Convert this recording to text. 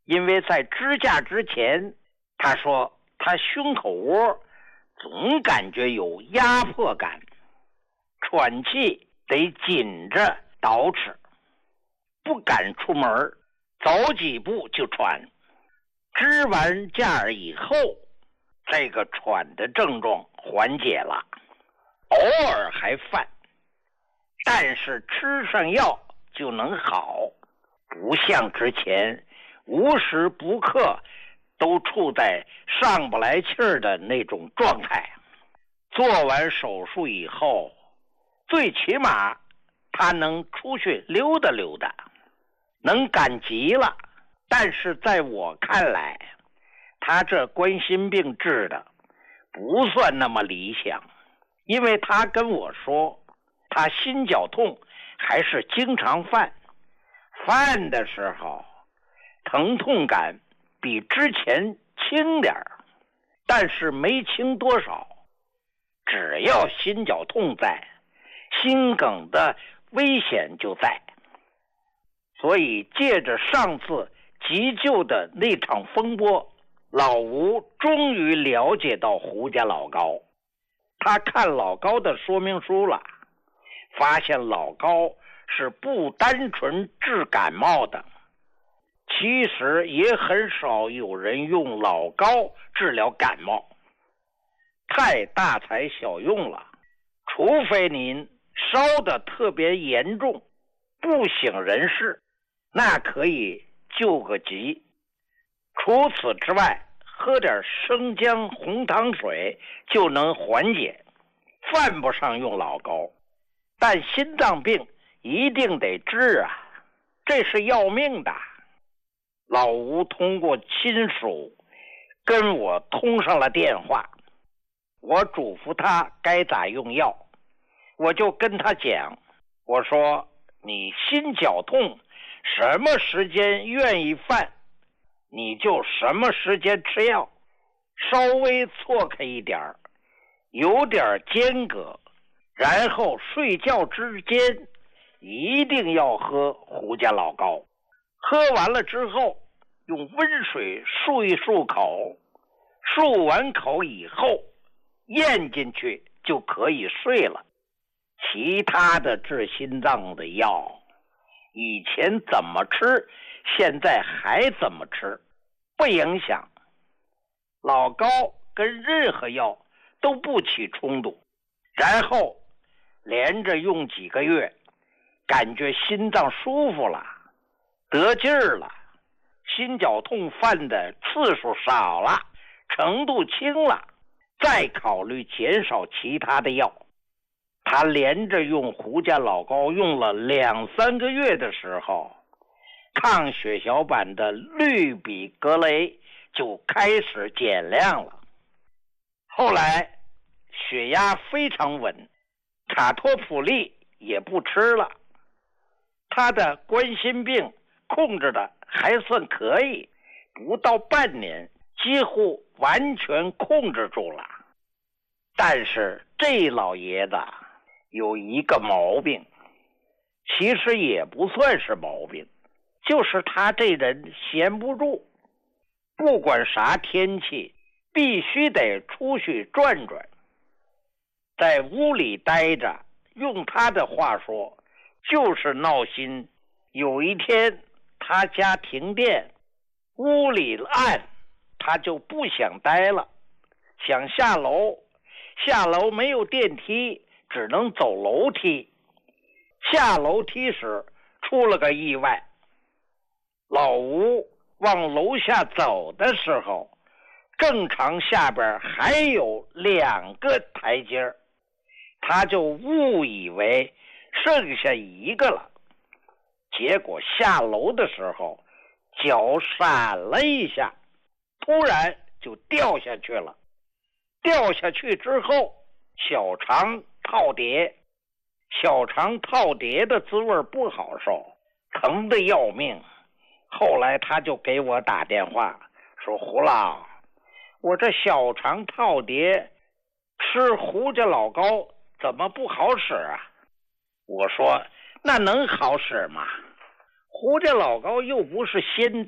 因为在支架之前，他说他胸口窝总感觉有压迫感，喘气得紧着捯饬，不敢出门，走几步就喘。支完架以后，这个喘的症状缓解了，偶尔还犯，但是吃上药就能好，不像之前无时不刻都处在上不来气儿的那种状态。做完手术以后，最起码他能出去溜达溜达，能赶集了。但是在我看来，他这冠心病治的不算那么理想，因为他跟我说，他心绞痛还是经常犯的时候，疼痛感比之前轻点儿，但是没轻多少。只要心绞痛在，心梗的危险就在。所以借着上次急救的那场风波，老吴终于了解到胡家老高。他看老高的说明书了，发现老高是不单纯治感冒的，其实也很少有人用老高治疗感冒，太大材小用了。除非您烧得特别严重，不省人事，那可以救个急。除此之外，喝点生姜红糖水就能缓解，犯不上用老高。但心脏病一定得治啊，这是要命的。老吴通过亲属跟我通上了电话，我嘱咐他该咋用药。我就跟他讲，我说你心绞痛什么时间愿意犯，你就什么时间吃药，稍微错开一点，有点间隔，然后睡觉之间一定要喝胡家老高。喝完了之后，用温水漱一漱口，漱完口以后咽进去就可以睡了。其他的治心脏的药，以前怎么吃，现在还怎么吃，不影响。老高跟任何药都不起冲突，然后连着用几个月，感觉心脏舒服了，得劲儿了，心绞痛犯的次数少了，程度轻了，再考虑减少其他的药。他连着用胡家老高用了2-3个月的时候，抗血小板的氯吡格雷就开始减量了。后来血压非常稳，卡托普利也不吃了，他的冠心病控制的还算可以，不到半年几乎完全控制住了。但是这老爷子有一个毛病，其实也不算是毛病，就是他这人闲不住，不管啥天气必须得出去转转，在屋里待着，用他的话说就是闹心。有一天他家停电，屋里暗，他就不想待了，想下楼，下楼没有电梯，只能走楼梯。下楼梯时出了个意外，老吴往楼下走的时候，正常下边还有2个台阶，他就误以为剩下1个了，结果下楼的时候脚闪了一下，突然就掉下去了。掉下去之后小肠套叠，小肠套叠的滋味不好受，疼得要命。后来他就给我打电话说，胡老，我这小肠套叠吃胡家老高怎么不好使啊？我说那能好使吗？胡家老高又不是仙